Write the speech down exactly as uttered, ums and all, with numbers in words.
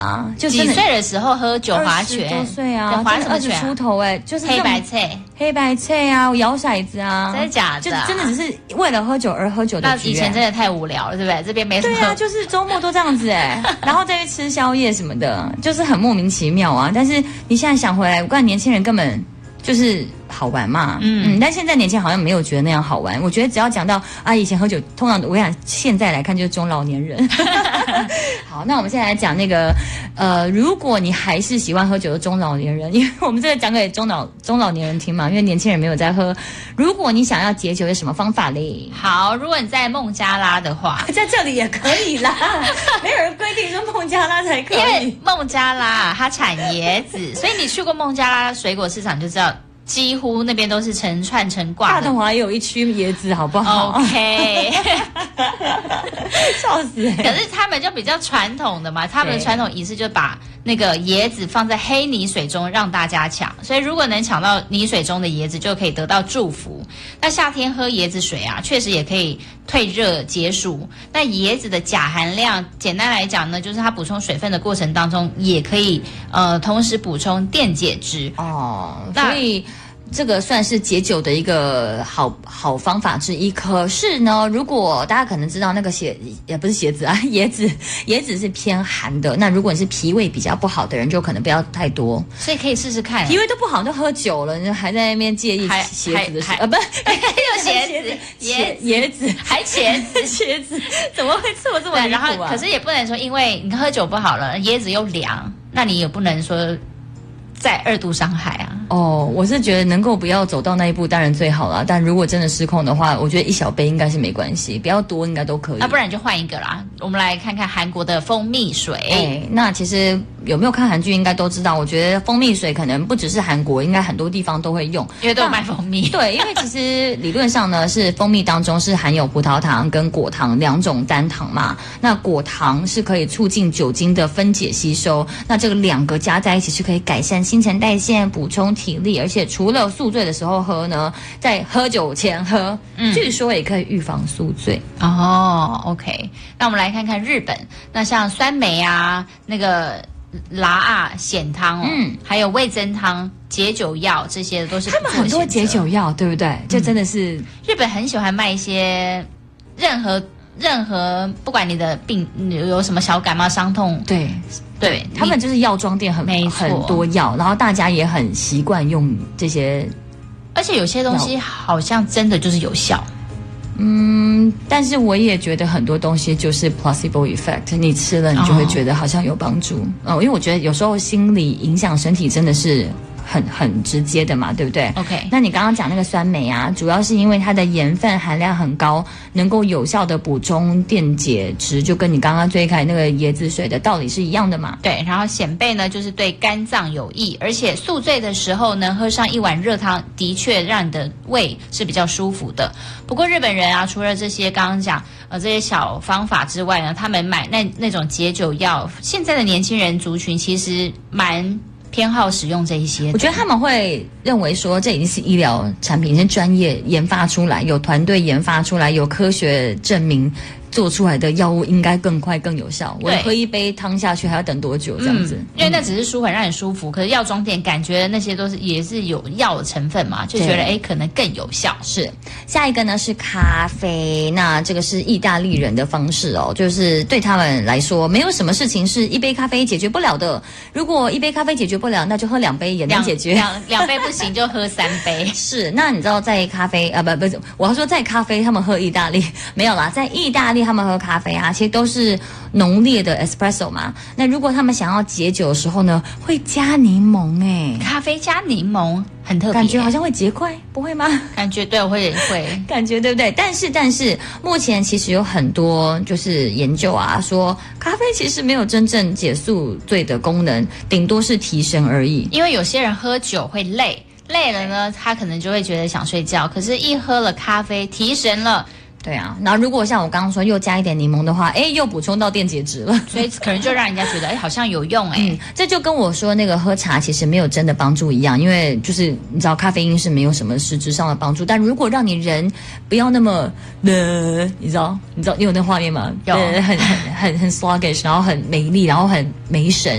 啊，就几岁的时候喝酒划拳？ 二十多岁啊， 划什么拳、啊？ 二十出头哎、欸，就是黑白菜、 黑白菜啊，摇骰子啊， 真的假的、啊？ 就真的只是为了喝酒而喝酒的局、欸。 那以前真的太无聊了，对不对？这边没什么。 对啊，就是周末都这样子哎、欸，然后再去吃宵夜什么的，就是很莫名其妙啊。但是你现在想回来，我看年轻人根本就是好玩嘛，嗯嗯，但现在年轻人好像没有觉得那样好玩。我觉得只要讲到啊，以前喝酒，通常我想现在来看就是中老年人。好，那我们现在来讲那个，呃，如果你还是喜欢喝酒的中老年人，因为我们这个讲给中老中老年人听嘛，因为年轻人没有在喝。如果你想要解酒，有什么方法嘞？ 好，如果你在孟加拉的话， 在这里也可以啦，没有人规定说孟加拉才可以。 因为孟加拉它产椰子，所以你去过孟加拉水果市场就知道。几乎那边都是成串成挂的。 大同华也有一区椰子，好不好 ？OK， 笑死、欸！ 可是他们就比较传统的嘛，他们的传统仪式就把那个椰子放在黑泥水中让大家抢，所以如果能抢到泥水中的椰子，就可以得到祝福。那夏天喝椰子水啊，确实也可以退热解暑。那椰子的钾含量，简单来讲呢，就是它补充水分的过程当中，也可以呃同时补充电解质哦，所以。这个算是解酒的一个好好方法之一。可是呢，如果大家可能知道那个鞋也不是鞋子啊，椰子椰子是偏寒的。那如果你是脾胃比较不好的人，就可能不要太多。 所以可以试试看。 脾胃都不好，就喝酒了，你还在那边介意鞋子的事啊？不， 还有鞋子、 椰椰子还茄子、 茄子，怎么会这么这么离谱啊？ 然后可是也不能说，因为你喝酒不好了，椰子又凉，那你也不能说。再二度伤害啊！ 哦，我是觉得能够不要走到那一步，当然最好了。但如果真的失控的话，我觉得一小杯应该是没关系，不要多应该都可以。 那、啊、不然就换一个啦。我们来看看韩国的蜂蜜水。 哎，那其实有没有看韩剧应该都知道，我觉得蜂蜜水可能不只是韩国，应该很多地方都会用， 因为都有卖蜂蜜。 对，因为其实理论上呢，是蜂蜜当中是含有葡萄糖跟果糖两种单糖嘛。那果糖是可以促进酒精的分解吸收，那这个两个加在一起是可以改善新陈代谢、补充体力，而且除了宿醉的时候喝呢，在喝酒前喝，嗯、据说也可以预防宿醉。 哦 ，OK， 那我们来看看日本，那像酸梅啊，那个辣啊、咸汤哦，嗯，还有味噌汤、解酒药，这些都是不错的选择。他们很多解酒药，对不对？就真的是、 嗯、日本很喜欢卖一些任何任何，不管你的病有什么小感冒、伤痛， 对。对他们就是药妆店很很多药，然后大家也很习惯用这些， 而且有些东西好像真的就是有效。 嗯，但是我也觉得很多东西就是 placebo effect， 你吃了你就会觉得好像有帮助。哦、嗯，因为我觉得有时候心理影响身体真的是。很很直接的嘛，对不对 ？OK， 那你刚刚讲那个酸梅啊，主要是因为它的盐分含量很高，能够有效的补充电解质，就跟你刚刚最开那个椰子水的道理是一样的嘛。 对，然后鲜贝呢，就是对肝脏有益，而且宿醉的时候呢，喝上一碗热汤，的确让你的胃是比较舒服的。不过日本人啊，除了这些刚刚讲呃这些小方法之外呢，他们买那那种解酒药，现在的年轻人族群其实蛮。偏好使用这一些， 我觉得他们会认为说这已经是医疗产品，是专业研发出来，有团队研发出来，有科学证明做出来的药物应该更快更有效。我喝一杯汤下去还要等多久这样子？ 嗯、因为那只是舒缓让你舒服，可是药妆店感觉那些都是也是有药的成分嘛，就觉得哎可能更有效。 是下一个呢是咖啡，那这个是意大利人的方式哦，就是对他们来说没有什么事情是一杯咖啡解决不了的。如果一杯咖啡解决不了，那就喝两杯也能解决。 两两杯不行就喝三杯。 是，那你知道在咖啡啊不不是，我要说在咖啡他们喝意大利没有啦，在意大利他们喝咖啡啊，其实都是浓烈的 espresso 嘛。那如果他们想要解酒的时候呢，会加柠檬哎、欸， 咖啡加柠檬很特别， 感觉好像会结块，不会吗？ 感觉对，我会会感觉对不对？但是但是目前其实有很多就是研究啊，说咖啡其实没有真正解宿醉的功能，顶多是提神而已。 因为有些人喝酒会累，累了呢，他可能就会觉得想睡觉，可是一喝了咖啡提神了。 对啊，然后如果像我刚刚说又加一点柠檬的话，哎，又补充到电解质了， 所以可能就让人家觉得哎好像有用哎、 嗯。这就跟我说那个喝茶其实没有真的帮助一样，因为就是你知道咖啡因是没有什么实质上的帮助，但如果让你人不要那么呃，你知道你知道你有那画面吗？ 有， 呃、很很很很 sluggish， 然后很没力，然后很没神。